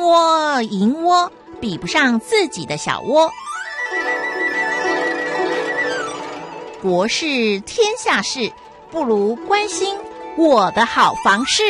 窝银窝，比不上自己的小窝。国事天下事，不如关心我的好房事。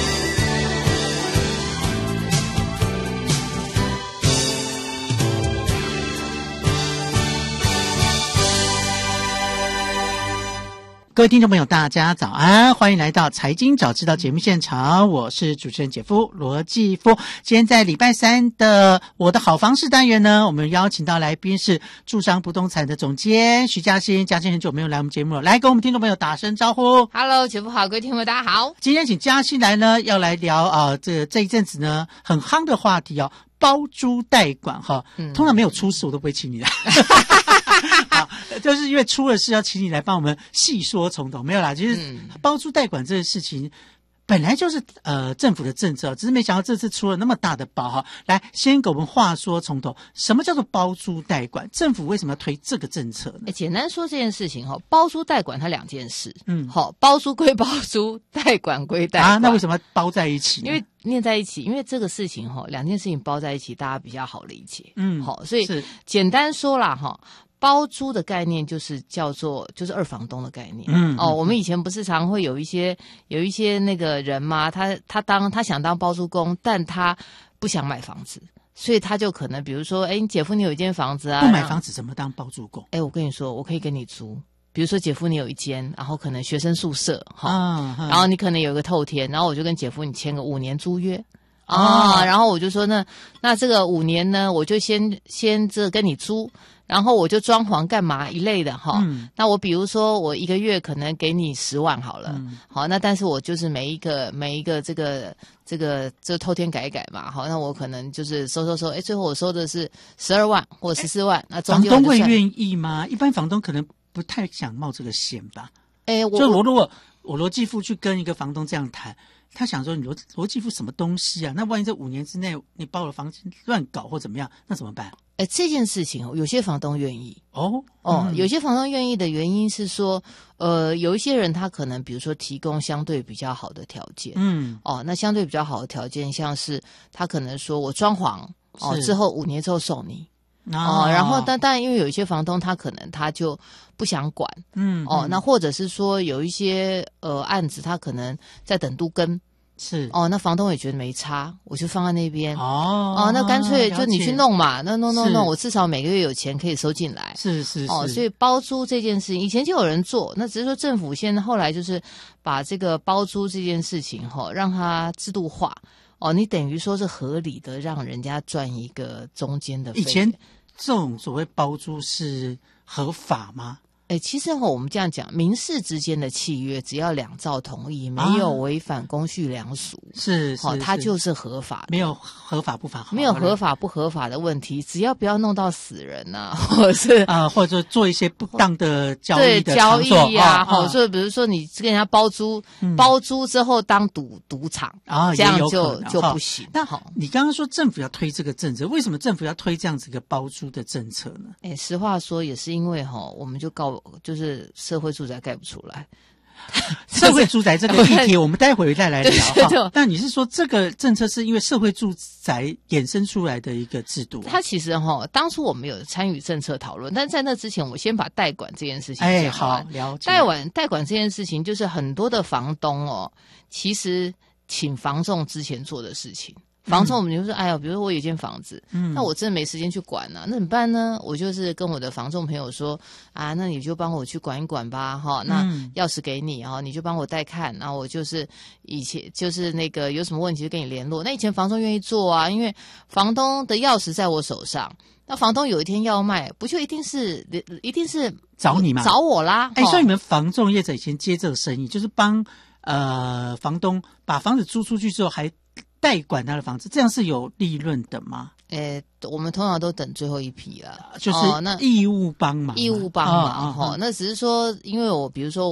各位听众朋友大家早安，欢迎来到财经早知道节目现场，我是主持人姐夫罗继夫。今天在礼拜三的我的好房事单元呢，我们邀请到来宾是住商不动产的总监徐嘉欣。嘉欣很久没有来我们节目了，来跟我们听众朋友打声招呼。 Hello， 姐夫好，各位听众朋友大家好。今天请嘉欣来呢，要来聊这一阵子呢很夯的话题包租代管通常没有出事我都不会请你来好，就是因为出了事要请你来帮我们细说从头。没有啦，其实包租代管这个事情本来就是政府的政策，只是没想到这次出了那么大的包来，先给我们话说从头，什么叫做包租代管？政府为什么要推这个政策呢？ 简单说这件事情包租代管它两件事。包租归包租，代管归代管。 那为什么包在一起呢？ 因为念在一起，因为这个事情两件事情包在一起，大家比较好理解。所以简单说啦包租的概念就是就是二房东的概念。我们以前不是常会有一些那个人嘛，他想当包租公，但他不想买房子，所以他就可能比如说，你姐夫你有一间房子啊， 不买房子怎么当包租公？ 我跟你说，我可以跟你租。比如说姐夫你有一间，然后可能学生宿舍然后你可能有一个透天，然后我就跟姐夫你签个5年租约然后我就说那这个5年呢，我就先这跟你租。然后我就装潢干嘛一类的那我比如说我一个月可能给你10万好了，好，那但是我就是每一个这透天改一改嘛，好，那我可能就是收，最后我收的是12万或14万，那中间房东会愿意吗？一般房东可能不太想冒这个险吧。就我如果我罗继父去跟一个房东这样谈，他想说你罗继父什么东西啊？那万一这5年之内你把我的房子乱搞或怎么样，那怎么办？ 这件事情有些房东愿意有些房东愿意的原因是说有一些人他可能比如说提供相对比较好的条件那相对比较好的条件像是他可能说我装潢之后5年之后送你然后但因为有一些房东他可能他就不想管那或者是说有一些案子他可能在等都更是那房东也觉得没差，我就放在那边那干脆就你去弄嘛，那弄，我至少每个月有钱可以收进来。是所以包租这件事情以前就有人做，那只是说政府现在后来就是把这个包租这件事情让它制度化你等于说是合理的让人家赚一个中间的费用。 以前这种所谓包租是合法吗？ 其实我们这样讲，民事之间的契约只要2造同意，没有违反公序良俗，它就是合法的， 没有合法不法， 没有合法不合法的问题，只要不要弄到死人或者是或者做一些不当的交易的交易所以比如说你跟人家包租之后当赌场这样就不行。 那你刚刚说政府要推这个政策，为什么政府要推这样子一个包租的政策呢？ 实话说也是因为我们就是社会住宅盖不出来。 社会住宅这个议题我们待会再来聊那你是说这个政策是因为社会住宅衍生出来的一个制度它其实当初我们有参与政策讨论，但在那之前我先把代管这件事情好了解。 代管这件事情就是很多的房东其实请房仲之前做的事情。房仲我们就说比如说我有一间房子那我真的没时间去管那怎么办呢？我就是跟我的房仲朋友说那你就帮我去管一管吧那钥匙给你你就帮我带看，然后我就是以前就是那个有什么问题就跟你联络。那以前房仲愿意做因为房东的钥匙在我手上，那房东有一天要卖不就一定是找你吗？ 找我啦所以你们房仲业者以前接这个生意就是帮房东把房子租出去之后还代管他的房子，这样是有利润的吗？ 我们通常都等最后一批了， 就是义务帮忙嘛， 那只是说因为我比如说